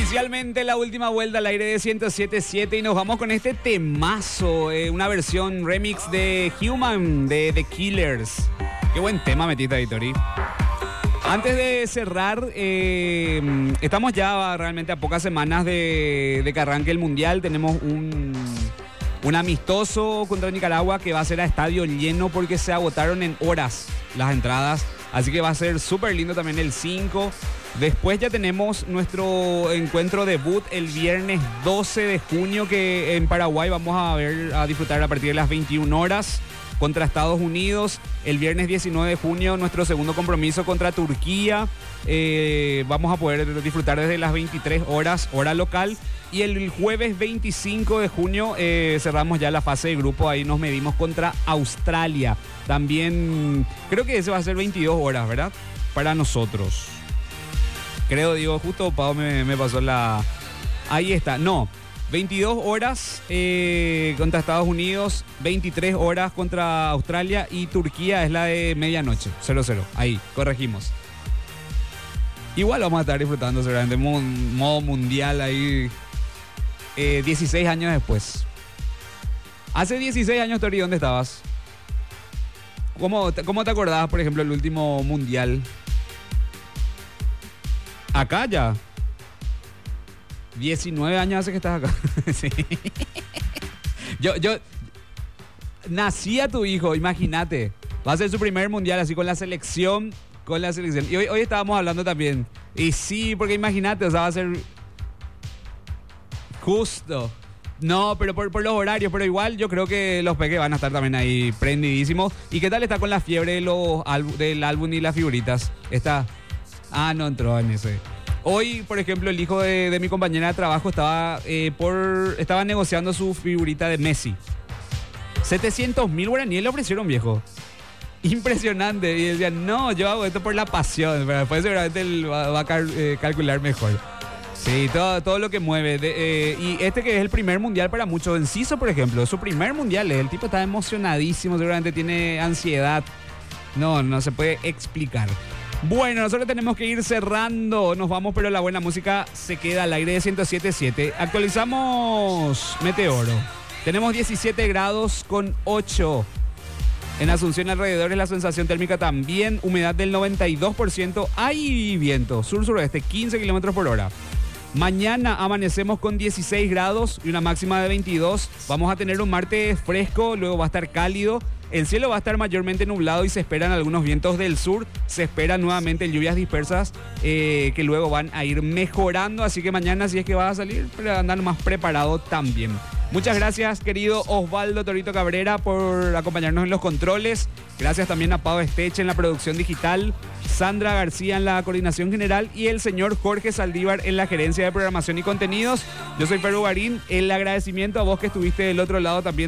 Oficialmente la última vuelta al aire de 107.7 y nos vamos con este temazo, una versión remix de Human de The Killers. Qué buen tema metiste ahí, Tori. Antes de cerrar, estamos ya realmente a pocas semanas de que arranque el Mundial. Tenemos un amistoso contra Nicaragua que va a ser a estadio lleno porque se agotaron en horas las entradas. Así que va a ser súper lindo también el 5. Después ya tenemos nuestro encuentro debut el viernes 12 de junio que en Paraguay vamos a disfrutar a partir de las 21 horas contra Estados Unidos. El viernes 19 de junio nuestro segundo compromiso contra Turquía. Vamos a poder disfrutar desde las 23 horas, hora local. Y el jueves 25 de junio cerramos ya la fase de grupo. Ahí nos medimos contra Australia. También creo que ese va a ser 22 horas, ¿verdad? Para nosotros. Creo, digo, justo Pau me pasó la... Ahí está, no. 22 horas contra Estados Unidos, 23 horas contra Australia y Turquía es la de medianoche, 0-0. Ahí, corregimos. Igual vamos a estar disfrutando seguramente modo mundial ahí 16 años después. Hace 16 años, Tori, ¿dónde estabas? ¿Cómo te acordabas, por ejemplo, el último mundial? Acá ya. 19 años hace que estás acá. Sí. Yo nací a tu hijo, imagínate. Va a ser su primer mundial así con la selección. Y hoy estábamos hablando también. Y sí, porque imagínate, o sea, va a ser justo. No, pero por los horarios, pero igual yo creo que los peques van a estar también ahí prendidísimos. ¿Y qué tal está con la fiebre del álbum y las figuritas? Está... Ah, no entró en ese. Hoy, por ejemplo, el hijo de mi compañera de trabajo estaba negociando su figurita de Messi. 700.000 guaraníes le ofrecieron, viejo. Impresionante. Y decían, no, yo hago esto por la pasión. Pero después seguramente él va a calcular mejor. Sí, todo lo que mueve. Y este que es el primer mundial para muchos. Enciso, por ejemplo, su primer mundial. El tipo está emocionadísimo, seguramente tiene ansiedad. No se puede explicar. Bueno, nosotros tenemos que ir cerrando. Nos vamos, pero la buena música se queda al aire de 107.7. Actualizamos Meteoro. Tenemos 17 grados con 8. En Asunción alrededor la sensación térmica también. Humedad del 92%. Hay viento sur-suroeste, 15 kilómetros por hora. Mañana amanecemos con 16 grados y una máxima de 22. Vamos a tener un martes fresco, luego va a estar cálido. El cielo va a estar mayormente nublado y se esperan algunos vientos del sur. Se esperan nuevamente lluvias dispersas que luego van a ir mejorando. Así que mañana, si es que vas a salir, andar más preparado también. Muchas gracias, querido Osvaldo Torito Cabrera, por acompañarnos en los controles. Gracias también a Pau Esteche en la producción digital, Sandra García en la coordinación general y el señor Jorge Saldívar en la gerencia de programación y contenidos. Yo soy Perú Garín. El agradecimiento a vos que estuviste del otro lado también